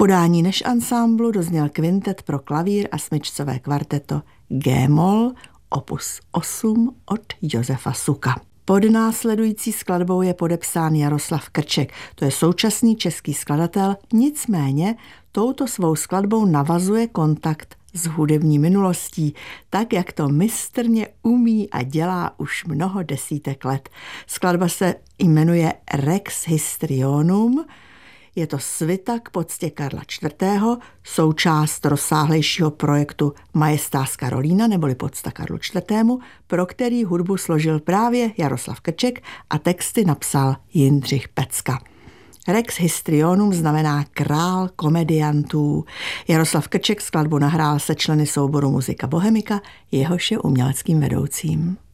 podání Než ansámblu dozněl kvintet pro klavír a smyčcové kvarteto G-moll opus 8 od Josefa Suka. Pod následující skladbou je podepsán Jaroslav Krček. To je současný český skladatel, nicméně touto svou skladbou navazuje kontakt s hudební minulostí, tak jak to mistrně umí a dělá už mnoho desítek let. Skladba se jmenuje Rex Histrionum. Je to svita k poctě Karla IV., součást rozsáhlejšího projektu Majestas Karolina neboli pocta Karlu IV., pro který hudbu složil právě Jaroslav Krček a texty napsal Jindřich Pecka. Rex Histrionum znamená král komediantů. Jaroslav Krček skladbu nahrál se členy souboru Muzika Bohemika, jehož je uměleckým vedoucím.